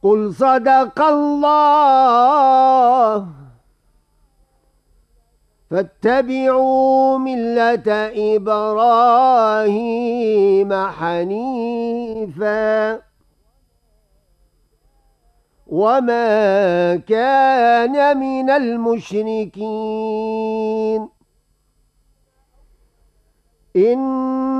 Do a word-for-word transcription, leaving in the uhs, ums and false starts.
قل صدق الله فاتبعوا ملة إبراهيم حنيفا وما كان من المشركين إن